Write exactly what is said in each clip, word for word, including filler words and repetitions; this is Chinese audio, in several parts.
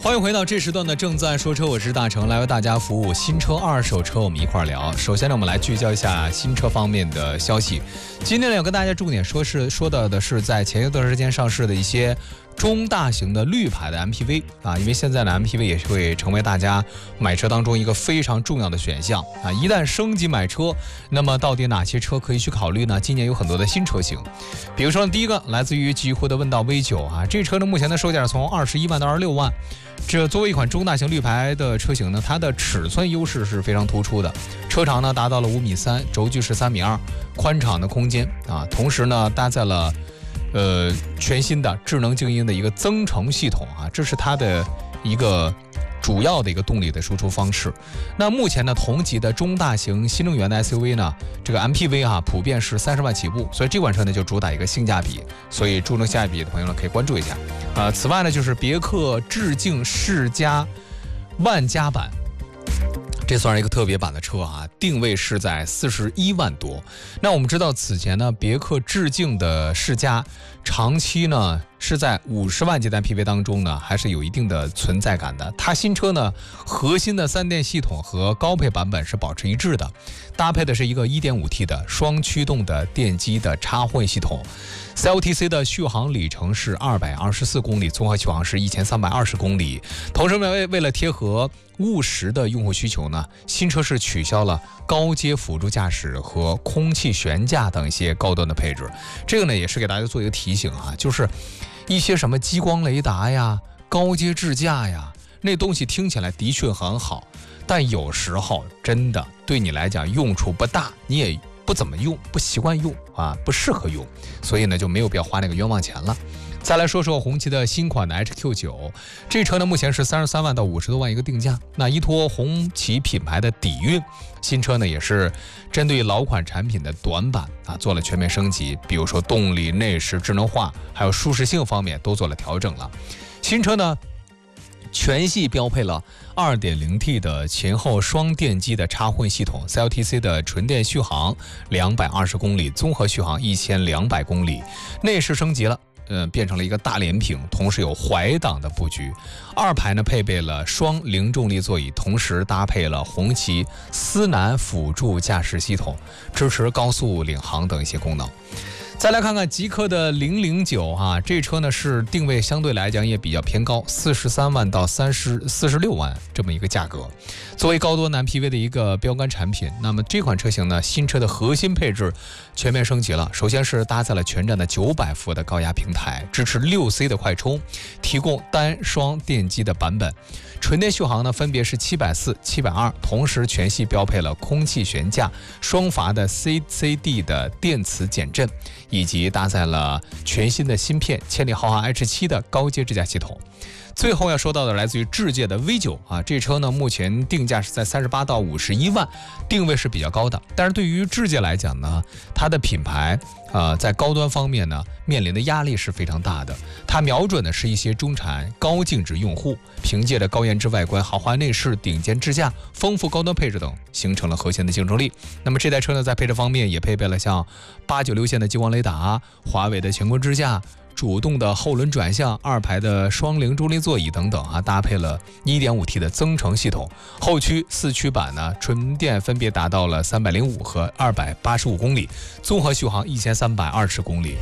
欢迎回到这时段的正在说车，我是大成，来为大家服务新车、二手车，我们一块儿聊。首先呢，我们来聚焦一下新车方面的消息。今天呢，要跟大家重点说是说到的是在前一段时间上市的一些中大型的绿牌的 M P V 啊，因为现在呢 M P V 也会成为大家买车当中一个非常重要的选项啊。一旦升级买车，那么到底哪些车可以去考虑呢？今年有很多的新车型，比如说第一个来自于极狐的问道 V 九 啊，这车呢目前的售价从二十一万到二十六万。这作为一款中大型绿牌的车型呢，它的尺寸优势是非常突出的，车长呢达到了五米三，轴距是三米二，宽敞的空间啊，同时呢搭载了呃全新的智能静音的一个增程系统啊，这是它的一个主要的一个动力的输出方式。那目前呢，同级的中大型新能源的 S U V 呢，这个 M P V 啊，普遍是三十万起步，所以这款车呢就主打一个性价比，所以注重性价比的朋友呢可以关注一下。呃，此外呢，就是别克致敬世嘉万家版。这算是一个特别版的车啊，定位是在四十一万多。那我们知道此前呢，别克致敬的世嘉长期呢是在五十万级的 M P V 当中呢，还是有一定的存在感的。它新车呢，核心的三电系统和高配版本是保持一致的，搭配的是一个 一点五 T 的双驱动的电机的插混系统。C L T C 的续航里程是二百二十四公里，综合续航是一千三百二十公里。同时为为了贴合务实的用户需求呢，新车是取消了高阶辅助驾驶和空气悬架等一些高端的配置。这个呢也是给大家做一个提醒啊，就是一些什么激光雷达呀、高阶智驾呀，那东西听起来的确很好，但有时候真的对你来讲用处不大，你也不怎么用，不习惯用啊，不适合用，所以呢就没有必要花那个冤枉钱了。再来说说红旗的新款的 H Q 九， 这车呢目前是三十三万到五十多万一个定价。那依托红旗品牌的底蕴，新车呢也是针对老款产品的短板啊做了全面升级，比如说动力、内饰、智能化，还有舒适性方面都做了调整了。新车呢全系标配了 二点零 T 的前后双电机的插混系统， C L T C 的纯电续航两百二十公里，综合续航一千两百公里。内饰升级了，呃，变成了一个大连屏，同时有怀档的布局。二排呢配备了双零重力座椅，同时搭配了红旗思南辅助驾驶系统，支持高速领航等一些功能。再来看看极氪的零零九啊，这车呢是定位相对来讲也比较偏高，四十三万到三十四十六万这么一个价格。作为高端 M P V 的一个标杆产品，那么这款车型呢，新车的核心配置全面升级了。首先是搭载了全站的九百伏的高压平台，支持六 C 的快充，提供单双电机的版本。纯电续航呢分别是七百四、七百二，同时全系标配了空气悬架、双阀的 C C D 的电磁减震，以及搭载了全新的芯片千里豪华 H 七 的高阶智驾系统。最后要说到的来自于智界的 V 九 啊，这车呢目前定价是在三十八到五十一万，定位是比较高的。但是对于智界来讲呢，它的品牌呃在高端方面呢面临的压力是非常大的。它瞄准的是一些中产高净值用户，凭借着高颜值外观、豪华内饰、顶尖智驾、丰富高端配置等，形成了核心的竞争力。那么这台车呢在配置方面也配备了像八九六线的激光雷达、华为的全光支架、主动的后轮转向、二排的双零重力座椅等等啊，搭配了 一点五 T 的增程系统。后驱、四驱版呢，纯电分别达到了三百零五和二百八十五公里，综合续航一千三百二十公里。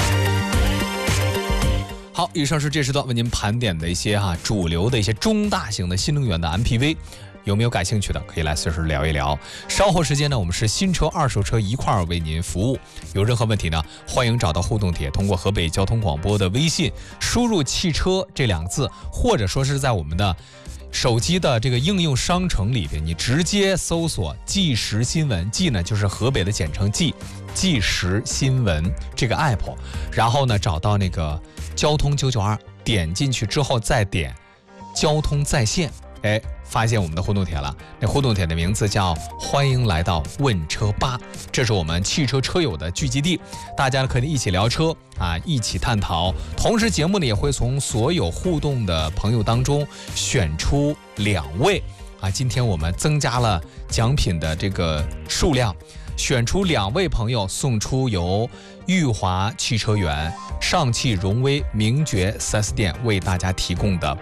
好，以上是这时段为您盘点的一些哈、啊、主流的一些中大型的新能源的 M P V。有没有感兴趣的可以来随时聊一聊。稍后时间呢，我们是新车二手车一块儿为您服务。有任何问题呢，欢迎找到互动帖，通过河北交通广播的微信输入汽车这两个字，或者说是在我们的手机的这个应用商城里边，你直接搜索即时新闻，即呢就是河北的简称即即时新闻这个 app， 然后呢找到那个交通九九二，点进去之后再点交通在线，哎，发现我们的互动帖了。那互动帖的名字叫欢迎来到问车吧，这是我们汽车车友的聚集地，大家可以一起聊车啊，一起探讨。同时节目呢也会从所有互动的朋友当中选出两位啊，今天我们增加了奖品的这个数量，选出两位朋友送出由裕华汽车园、上汽荣威名爵 四 S 店为大家提供的